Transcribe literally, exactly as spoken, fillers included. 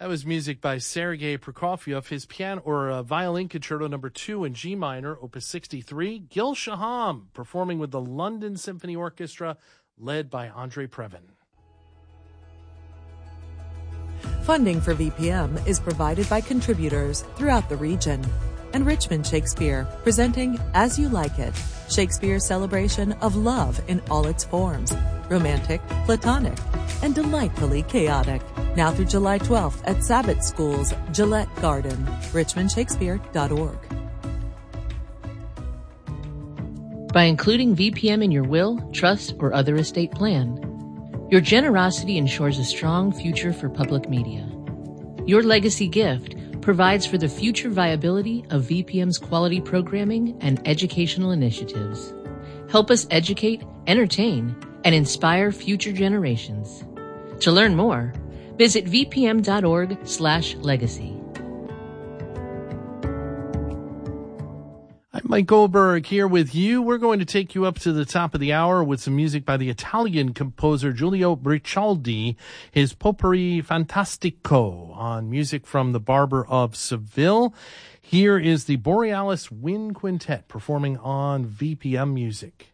That was music by Sergei Prokofiev, his piano or uh, violin concerto number two in G minor, opus sixty-three. Gil Shaham performing with the London Symphony Orchestra, led by Andre Previn. Funding for V P M is provided by contributors throughout the region. And Richmond Shakespeare, presenting As You Like It, Shakespeare's celebration of love in all its forms, romantic, platonic, and delightfully chaotic. Now through July twelfth at Sabbath School's Gillette Garden, richmond shakespeare dot org. By including V P M in your will, trust, or other estate plan, your generosity ensures a strong future for public media. Your legacy gift provides for the future viability of V P M's quality programming and educational initiatives. Help us educate, entertain, and inspire future generations. To learn more, visit v p m dot org slash legacy. I'm Mike Goldberg here with you. We're going to take you up to the top of the hour with some music by the Italian composer Giulio Briccialdi, his Potpourri Fantastico on music from The Barber of Seville. Here is the Borealis Wind Quintet performing on V P M Music.